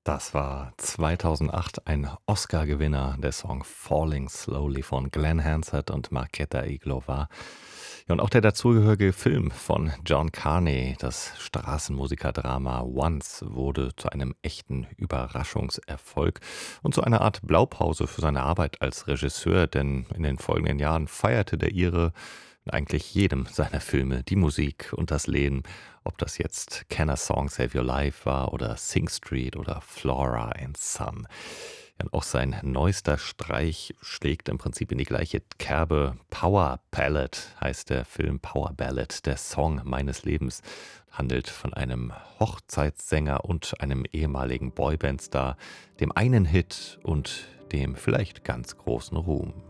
Das war 2008 ein Oscar-Gewinner, der Song „Falling Slowly“ von Glenn Hansard und Markéta Irglová. Ja, und auch der dazugehörige Film von John Carney, das Straßenmusikerdrama „Once“, wurde zu einem echten Überraschungserfolg und zu einer Art Blaupause für seine Arbeit als Regisseur, denn in den folgenden Jahren feierte der Ire in eigentlich jedem seiner Filme die Musik und das Leben, ob das jetzt „Can a Song Save Your Life“ war oder „Sing Street“ oder „Flora and Son“. Ja, und auch sein neuester Streich schlägt im Prinzip in die gleiche Kerbe. „Power Ballad“ heißt der Film, „Power Ballad“, der Song meines Lebens, handelt von einem Hochzeitssänger und einem ehemaligen Boybandstar, dem einen Hit und dem vielleicht ganz großen Ruhm.